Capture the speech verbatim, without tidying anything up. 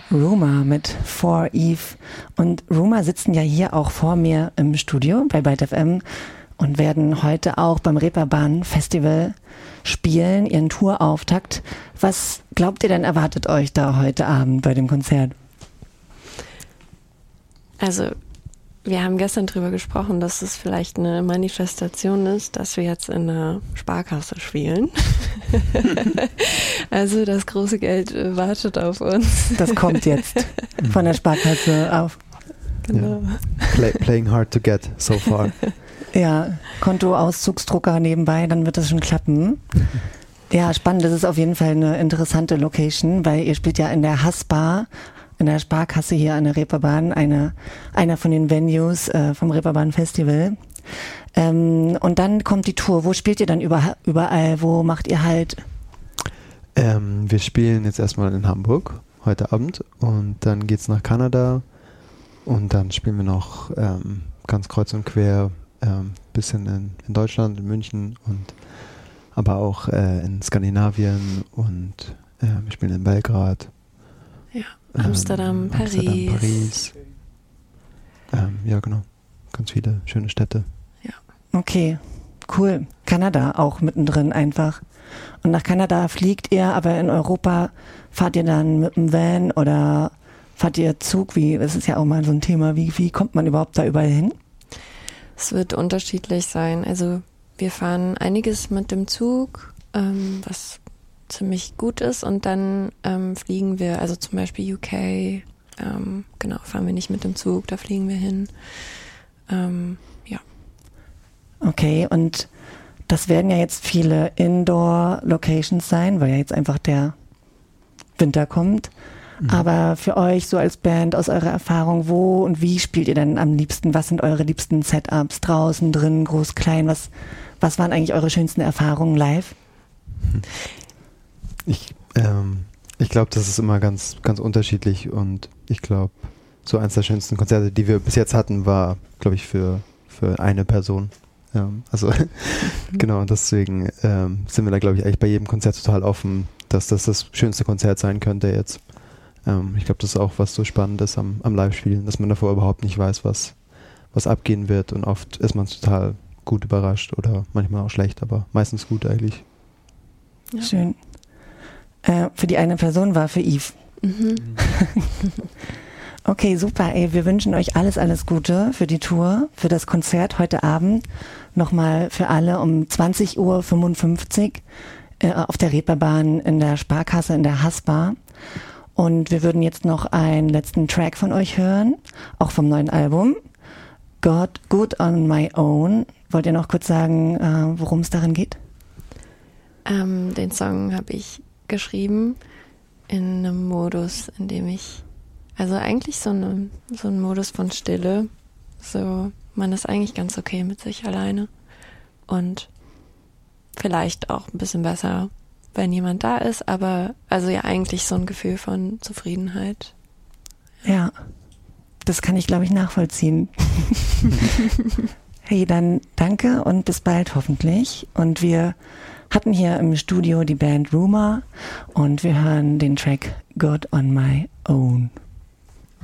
Rumour mit For Eve. Und Rumour sitzen ja hier auch vor mir im Studio bei Byte F M und werden heute auch beim Reeperbahn Festival spielen, ihren Tourauftakt. Was glaubt ihr denn erwartet euch da heute Abend bei dem Konzert? Also wir haben gestern drüber gesprochen, dass es vielleicht eine Manifestation ist, dass wir jetzt in einer Sparkasse spielen. Also das große Geld äh, wartet auf uns. Das kommt jetzt von der Sparkasse auf. Genau. Yeah. Play, playing hard to get so far. Ja, Kontoauszugsdrucker nebenbei, dann wird das schon klappen. Ja, spannend. Das ist auf jeden Fall eine interessante Location, weil ihr spielt ja in der Haspa, in der Sparkasse hier an der Reeperbahn, eine, einer von den Venues äh, vom Reeperbahn Festival. Ähm, und dann kommt die Tour. Wo spielt ihr dann über, überall? Wo macht ihr halt? Ähm, wir spielen jetzt erstmal in Hamburg heute Abend und dann geht's nach Kanada und dann spielen wir noch ähm, ganz kreuz und quer ähm, bisschen in, in Deutschland, in München und aber auch äh, in Skandinavien und äh, wir spielen in Belgrad. Ja, Amsterdam, ähm, Paris. Amsterdam, Paris. Ähm, ja, genau. Ganz viele schöne Städte. Ja. Okay, cool. Kanada auch mittendrin einfach. Und nach Kanada fliegt ihr, aber in Europa fahrt ihr dann mit dem Van oder fahrt ihr Zug? Wie, das ist ja auch mal so ein Thema. Wie, wie kommt man überhaupt da überall hin? Es wird unterschiedlich sein. Also wir fahren einiges mit dem Zug, ähm, was ziemlich gut ist, und dann ähm, fliegen wir, also zum Beispiel U K, ähm, genau, fahren wir nicht mit dem Zug, da fliegen wir hin. Ähm, ja. Okay, und das werden ja jetzt viele Indoor-Locations sein, weil ja jetzt einfach der Winter kommt. Mhm. Aber für euch so als Band, aus eurer Erfahrung, wo und wie spielt ihr denn am liebsten? Was sind eure liebsten Setups? Draußen, drin, groß, klein? Was, was waren eigentlich eure schönsten Erfahrungen live? Ich, ähm, ich glaube, das ist immer ganz, ganz unterschiedlich und ich glaube, so eins der schönsten Konzerte, die wir bis jetzt hatten, war, glaube ich, für, für eine Person. Ja, also genau, deswegen ähm, sind wir da, glaube ich, eigentlich bei jedem Konzert total offen, dass das das schönste Konzert sein könnte jetzt. Ähm, ich glaube, das ist auch was so Spannendes am, am Live-Spielen, dass man davor überhaupt nicht weiß, was, was abgehen wird, und oft ist man total gut überrascht oder manchmal auch schlecht, aber meistens gut eigentlich. Ja. Schön. Äh, für die eine Person war für Yves. Mhm. Okay, super. Ey, wir wünschen euch alles, alles Gute für die Tour, für das Konzert heute Abend. Nochmal für alle um zwanzig Uhr fünfundfünfzig äh, auf der Reeperbahn in der Sparkasse in der Haspa. Und wir würden jetzt noch einen letzten Track von euch hören, auch vom neuen Album. God, Good on My Own. Wollt ihr noch kurz sagen, äh, worum es darin geht? Ähm, den Song habe ich geschrieben in einem Modus, in dem ich, also eigentlich so, eine, so ein Modus von Stille, so man ist eigentlich ganz okay mit sich alleine und vielleicht auch ein bisschen besser, wenn jemand da ist, aber also ja eigentlich so ein Gefühl von Zufriedenheit. Ja, das kann ich, glaube ich, nachvollziehen. Hey, dann danke und bis bald hoffentlich. Und wir hatten hier im Studio die Band Rumour und wir hören den Track God on My Own.